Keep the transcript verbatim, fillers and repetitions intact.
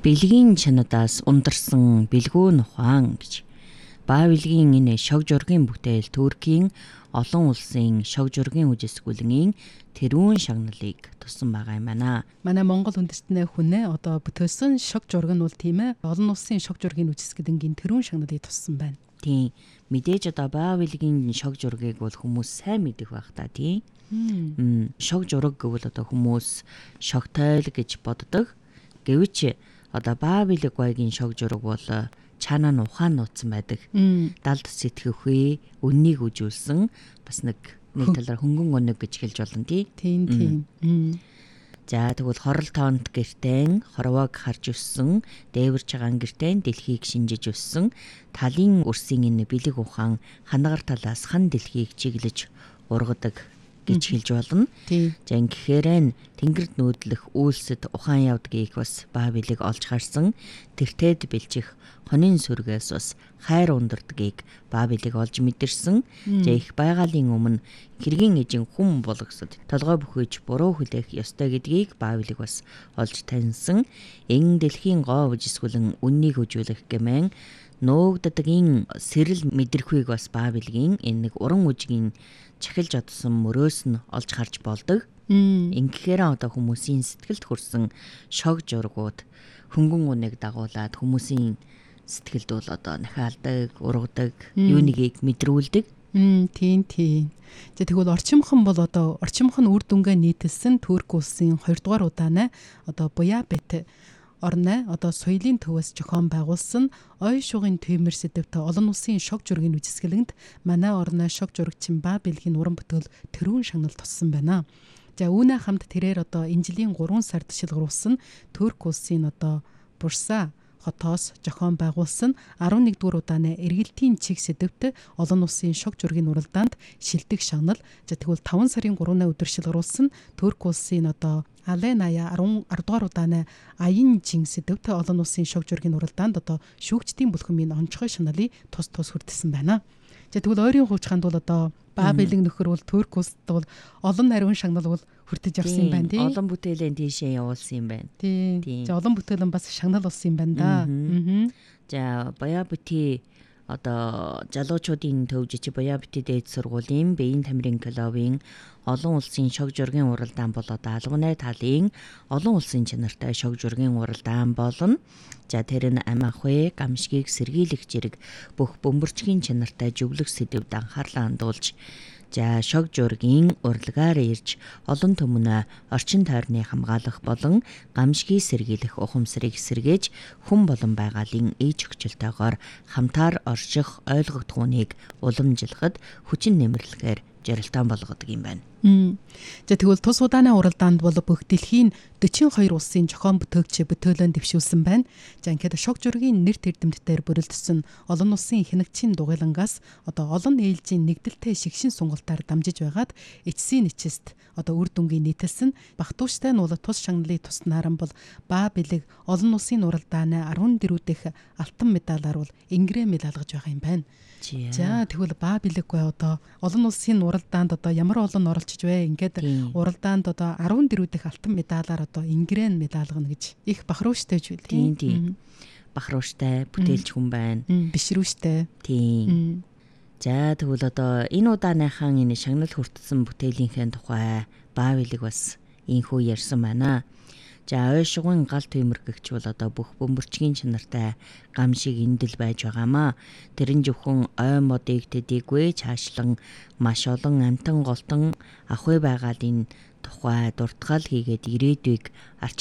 Бэлгийн чанадаас ундарсан бэлгүү нухаан гэж. Баавилгийн энэ шог жургийн бүтээл Туркийн олон улсын шог жургийн үжисгүлгийн тэрүүн шагналыг туссан байгаа юм байна. Манай Монгол үндэстний хүнээ одоо бүтээсэн шог жураг нь бол тийм ээ олон улсын шог жургийн үжисгүлгийн тэрүүн шагналыг туссан байна. Тийм. Мэдээж одоо Баавилгийн шог жургийг бол хүмүүс сайн мэдэх байх та тийм. Мм шог жураг гэвэл одоо хүмүүс шогтой л гэж боддог. Гэвч одоо Баавилг гойгийн шог жураг бол чанаа нь ухаан нууцсан байдаг. Далд сэтгэхүй, үннийг үжүүлсэн бас нэг нэг талаар хөнгөн өнөг гэж хэлж болно тий. Тийм тийм. За тэгвэл хорол тоонд гэртэн хорвоог харж өссөн, дээвэрч байгаа гэртэн дэлхийг шинжиж өссөн, талын өрсийн энэ бэлэг ухаан ханагар талаас хан дэлхийг чиглэж ургадаг гэж хэлж болно. За ингэхээр тэнгэрд нүүдлэх үйлсэд ухаан явдгийг бас Баавилыг олж харсан. Тэртээд бэлжих хонин сүргээс бас хайр ундардгийг Баавилыг олж мэдэрсэн. За их байгалийн өмнө хэргийн эжин хүн болгосод толгой бүхэж буруу хүлээх ёстой гэдгийг Баавилыг бас олж таньсан. Эн дэлхийн гоо үжисгүлэн үннийг үжүүлэх гэмээн нуугддгийн сэрэл мэдрэхүйг бас Баавилгийн энэ нэг уран үжигийн чахилж одсон мөрөөс нь олж харж болдог. Ингэхээр одоо хүмүүсийн сэтгэлд хүрсэн шог жургууд хөнгөн үнэг дагуулад хүмүүсийн сэтгэлд бол одоо нахаалдаг, ургадаг, юу нэгийг мэдрүүлдэг. Тийм тийм. За тэгвэл орчимхон бол одоо орчимхон үр дүнгээ нийтэлсэн Турк улсын хоёрдугаар удаанаа одоо Буяабет орны одоо соёлын төвөөс зохион байгуулсан ой шугын тэмэр сэдвтэй олон улсын шог жургийн үжисгэлэнд манай орны шог журагчин Баавилгийн уран бүтээл тэрүүн шагнал туссан байна. За үүнээ хамт тэрээр одоо энэ жилийн гурван сард шилгуулсан Турк улсын одоо Бурса хотоос зохион байгуулсан арван нэгдүгээр удааны эргэлтийн чиг сэдвтэй олон улсын шог жургийн уралдаанд шилдэг шагнал. За тэгвэл таван сарын гуравны өдөр шилгуулсан Турк улсын одоо Аленая арван дугаар удааны аян чин сэдвтэй олон улсын шог жургийн уралдаанд одоо шүүгчдийн бүлхэмийн онцгой шагналыг тус тус хүртсэн байна. За тэгвэл ойрын хуучханд бол одоо Баавилын нөхөр бол Турк улсад бол олон ариун шагнал бол хүртэж явсан юм байна тий. Олон бүтээлийн тийшээ явуулсан юм байна. Тий. За олон бүтээл нь бас шагнал болсон юм байна да. Аа. За Буяабети одоо залуучуудын төвжиж Буяабети дээд сургуулийн Бэйн тамирын клубын олон улсын шог жургийн уралдаан болоод алганы талын олон улсын чанартай шог жургийн уралдаан болно. За тэр нь амахвэ гамшгийг сэргийлэх зэрэг бүх бөмбөрчгийн чанартай зөвлөх сэдвд анхаарлаа хандуулж за шог жургийн урлагаар ирж олон түмнээ орчин тойрны хамгаалах болон гамшгийг сэргийлэх ухамсарыг сэргээж хүн болон байгалийн ээж өгчлөлтөөр хамтаар орших ойлгогдохууныг уламжилахад хүчин нэмэрлэхээр жарилтаан болгодог юм байна. За тэгвэл тус удааны уралдаанд бол бүх дэлхийн дөрвөн хоёр улсын зохион бүтээгч бүтээлэн дэвшүүлсэн байна. За ингээд шог жургийн нэр тэрдэмтдээр бүрэлдэсэн олон улсын хянагчийн дугуйлангаас одоо олон ээлжийн нэгдэлтэй шигшин сунгалтаар дамжиж байгаад эцсийн нэчэст одоо үр дүнгийн нийтэлсэн Бахтууштай нь бол тус шагналыг туснаар нь бол Баавилыг олон улсын уралдааны арван дөрөв дэх алтан медалаар бол ингрээ медалгаж байгаа юм байна. За тэгвэл Баавилгүй одоо олон улсын уралдаанд одоо ямар олон оролцож вэ? Ингээд уралдаанд одоо арван дөрөв дэх алтан медалаар одоо ингрээ медалгана гэж их бахархууштай ч үл тийм тийм. Бахархууштай бүтээлч хүн байна. Бишрүүштэй. Тийм. За тэгвэл одоо энэ удааныхаа энэ шагнал хүртсэн бүтээлийнхээ тухай Баавилыг бас инхүү ярьсан байна. За ой шугын гал тэмэргэгч бол одоо бүх бөмбөрчгийн чанартай гамшиг эндэл байж байгаамаа. Тэр нь зөвхөн ой модыг төдийгүй цаашлан маш олон амтан голтон ахуй байгалийн тухай дуртгал хийгээд ирээдүйг арч